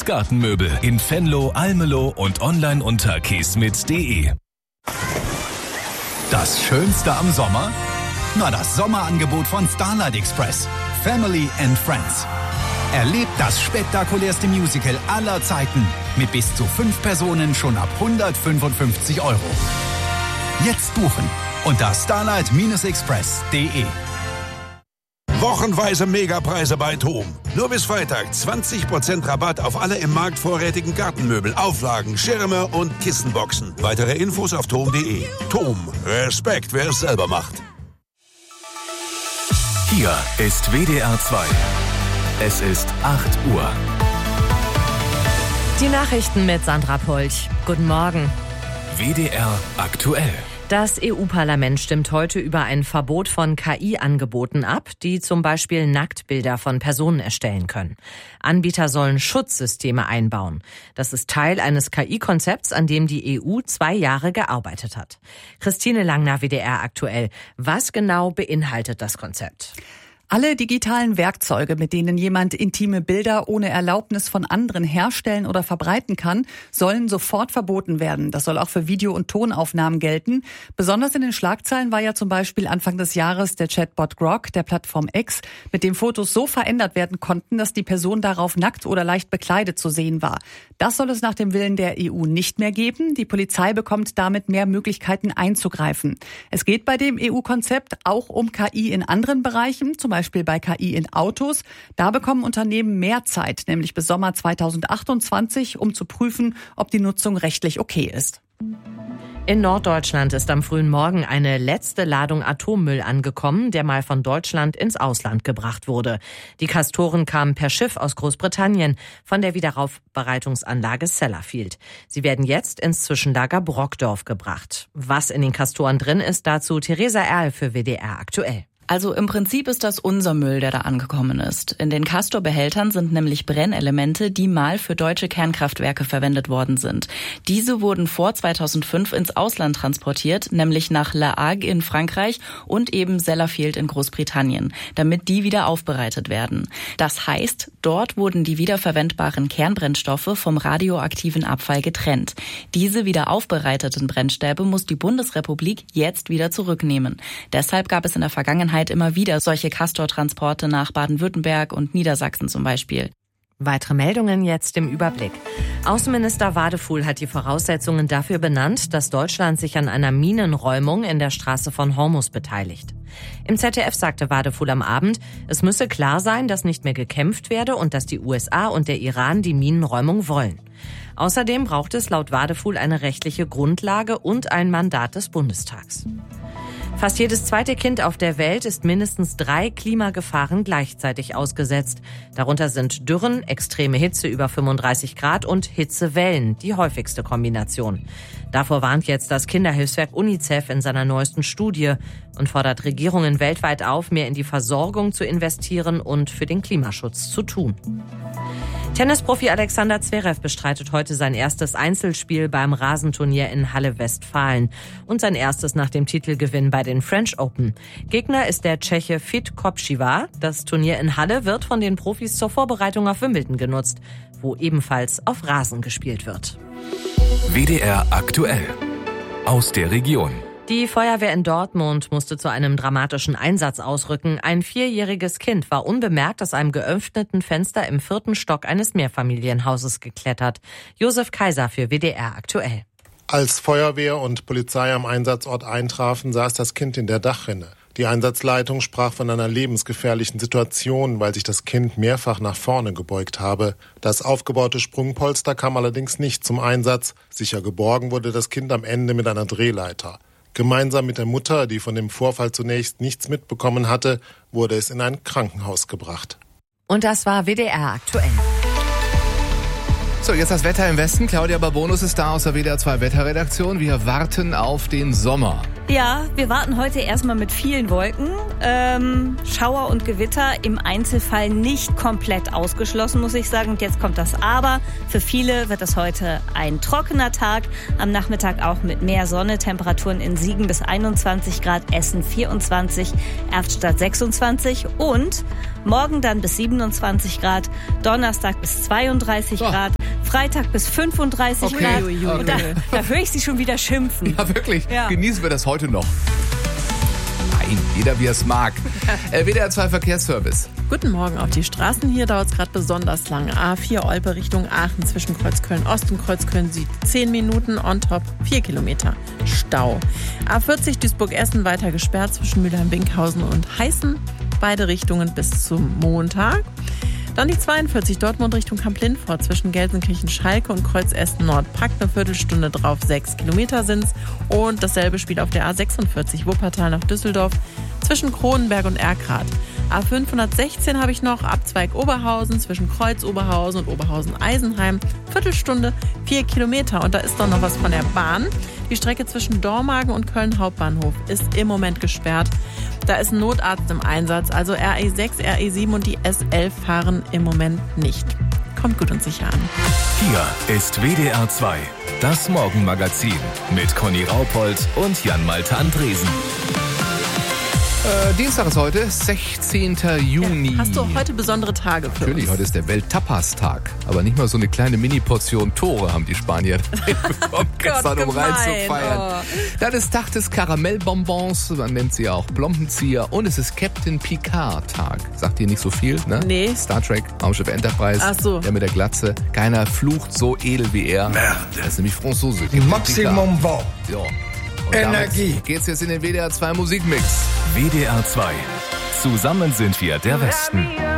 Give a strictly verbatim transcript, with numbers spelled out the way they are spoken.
Gartenmöbel in Venlo, Almelo und online unter kiesmit punkt de. Das Schönste am Sommer? Na, das Sommerangebot von Starlight Express. Family and Friends. Erlebt das spektakulärste Musical aller Zeiten mit bis zu fünf Personen schon ab hundertfünfundfünfzig Euro. Jetzt buchen unter starlight express punkt de. Wochenweise Megapreise bei TOM. Nur bis Freitag zwanzig Prozent Rabatt auf alle im Markt vorrätigen Gartenmöbel, Auflagen, Schirme und Kissenboxen. Weitere Infos auf tom punkt de. TOM. Respekt, wer es selber macht. Hier ist W D R zwei. Es ist acht Uhr. Die Nachrichten mit Sandra Polch. Guten Morgen. W D R aktuell. Das E U-Parlament stimmt heute über ein Verbot von K I-Angeboten ab, die zum Beispiel Nacktbilder von Personen erstellen können. Anbieter sollen Schutzsysteme einbauen. Das ist Teil eines K I-Konzepts, an dem die E U zwei Jahre gearbeitet hat. Christine Langner, W D R aktuell. Was genau beinhaltet das Konzept? Alle digitalen Werkzeuge, mit denen jemand intime Bilder ohne Erlaubnis von anderen herstellen oder verbreiten kann, sollen sofort verboten werden. Das soll auch für Video- und Tonaufnahmen gelten. Besonders in den Schlagzeilen war ja zum Beispiel Anfang des Jahres der Chatbot Grok der Plattform X, mit dem Fotos so verändert werden konnten, dass die Person darauf nackt oder leicht bekleidet zu sehen war. Das soll es nach dem Willen der E U nicht mehr geben. Die Polizei bekommt damit mehr Möglichkeiten einzugreifen. Es geht bei dem E U-Konzept auch um K I in anderen Bereichen, zum Beispiel bei K I in Autos. Da bekommen Unternehmen mehr Zeit, nämlich bis Sommer zweitausendachtundzwanzig, um zu prüfen, ob die Nutzung rechtlich okay ist. In Norddeutschland ist am frühen Morgen eine letzte Ladung Atommüll angekommen, der mal von Deutschland ins Ausland gebracht wurde. Die Castoren kamen per Schiff aus Großbritannien von der Wiederaufbereitungsanlage Sellafield. Sie werden jetzt ins Zwischenlager Brockdorf gebracht. Was in den Castoren drin ist, dazu Theresa Erl für W D R aktuell. Also im Prinzip ist das unser Müll, der da angekommen ist. In den Castor-Behältern sind nämlich Brennelemente, die mal für deutsche Kernkraftwerke verwendet worden sind. Diese wurden vor zweitausendfünf ins Ausland transportiert, nämlich nach La Hague in Frankreich und eben Sellafield in Großbritannien, damit die wieder aufbereitet werden. Das heißt, dort wurden die wiederverwendbaren Kernbrennstoffe vom radioaktiven Abfall getrennt. Diese wieder aufbereiteten Brennstäbe muss die Bundesrepublik jetzt wieder zurücknehmen. Deshalb gab es in der Vergangenheit immer wieder solche Castor-Transporte nach Baden-Württemberg und Niedersachsen zum Beispiel. Weitere Meldungen jetzt im Überblick. Außenminister Wadefuhl hat die Voraussetzungen dafür benannt, dass Deutschland sich an einer Minenräumung in der Straße von Hormuz beteiligt. Im Z D F sagte Wadefuhl am Abend, es müsse klar sein, dass nicht mehr gekämpft werde und dass die U S A und der Iran die Minenräumung wollen. Außerdem braucht es laut Wadefuhl eine rechtliche Grundlage und ein Mandat des Bundestags. Fast jedes zweite Kind auf der Welt ist mindestens drei Klimagefahren gleichzeitig ausgesetzt. Darunter sind Dürren, extreme Hitze über fünfunddreißig Grad und Hitzewellen, die häufigste Kombination. Davor warnt jetzt das Kinderhilfswerk UNICEF in seiner neuesten Studie und fordert Regierungen weltweit auf, mehr in die Versorgung zu investieren und für den Klimaschutz zu tun. Tennisprofi Alexander Zverev bestreitet heute sein erstes Einzelspiel beim Rasenturnier in Halle-Westfalen und sein erstes nach dem Titelgewinn bei den French Open. Gegner ist der Tscheche Fit Kopčiva. Das Turnier in Halle wird von den Profis zur Vorbereitung auf Wimbledon genutzt, wo ebenfalls auf Rasen gespielt wird. W D R aktuell. Aus der Region. Die Feuerwehr in Dortmund musste zu einem dramatischen Einsatz ausrücken. Ein vierjähriges Kind war unbemerkt aus einem geöffneten Fenster im vierten Stock eines Mehrfamilienhauses geklettert. Josef Kaiser für W D R aktuell. Als Feuerwehr und Polizei am Einsatzort eintrafen, saß das Kind in der Dachrinne. Die Einsatzleitung sprach von einer lebensgefährlichen Situation, weil sich das Kind mehrfach nach vorne gebeugt habe. Das aufgebaute Sprungpolster kam allerdings nicht zum Einsatz. Sicher geborgen wurde das Kind am Ende mit einer Drehleiter. Gemeinsam mit der Mutter, die von dem Vorfall zunächst nichts mitbekommen hatte, wurde es in ein Krankenhaus gebracht. Und das war W D R aktuell. So, jetzt das Wetter im Westen. Claudia Babonus ist da aus der W D R zwei Wetterredaktion. Wir warten auf den Sommer. Ja, wir warten heute erstmal mit vielen Wolken. Ähm, Schauer und Gewitter im Einzelfall nicht komplett ausgeschlossen, muss ich sagen. Und jetzt kommt das Aber. Für viele wird es heute ein trockener Tag. Am Nachmittag auch mit mehr Sonne. Temperaturen in Siegen bis einundzwanzig Grad, Essen vierundzwanzig, Erftstadt sechsundzwanzig und morgen dann bis siebenundzwanzig Grad, Donnerstag bis zweiunddreißig Grad. Freitag bis fünfunddreißig Okay. Grad. Okay. Und da, da höre ich sie schon wieder schimpfen. Ja, wirklich. Ja. Genießen wir das heute noch. Nein, jeder wie er es mag. äh, W D R zwei Verkehrsservice. Guten Morgen. Auf die Straßen hier dauert es gerade besonders lang. A vier Olpe Richtung Aachen zwischen Kreuzköln Ost und Kreuzköln Süd. zehn Minuten on top, vier Kilometer Stau. A vierzig Duisburg-Essen weiter gesperrt zwischen Mülheim-Binkhausen und Heißen. Beide Richtungen bis zum Montag. Dann die zweiundvierzig Dortmund Richtung Kamp-Lindfort zwischen Gelsenkirchen-Schalke und Kreuz Essen-Nord. Packt eine Viertelstunde drauf, sechs Kilometer sind's. Und dasselbe spielt auf der A sechsundvierzig Wuppertal nach Düsseldorf zwischen Kronenberg und Erkrath. A fünfhundertsechzehn habe ich noch, Abzweig Oberhausen zwischen Kreuz Oberhausen und Oberhausen-Eisenheim. Viertelstunde, vier Kilometer. Und da ist doch noch was von der Bahn. Die Strecke zwischen Dormagen und Köln Hauptbahnhof ist im Moment gesperrt. Da ist ein Notarzt im Einsatz, also R E sechs, R E sieben und die S elf fahren im Moment nicht. Kommt gut und sicher an. Hier ist W D R zwei, das Morgenmagazin mit Conny Raupold und Jan-Malte Andresen. Äh, Dienstag ist heute, sechzehnten Juni. Hast du heute besondere Tage für Natürlich, uns? heute ist der Welt-Tapas-Tag. Aber nicht mal so eine kleine Mini-Portion Tore haben die Spanier bekommen gestern, um rein zu feiern. Oh. Dann ist Tag des Karamellbonbons, man nennt sie auch Plombenzieher. Und es ist Captain Picard-Tag. Sagt ihr nicht so viel, ne? Nee. Star Trek, Raumschiff Enterprise, Ach so. der mit der Glatze. Keiner flucht so edel wie er. Merde. Das ist nämlich Franzose. Maximum Vent. Ja. Und Energie. damit geht's jetzt in den W D R zwei Musikmix. W D R zwei. Zusammen sind wir der Westen.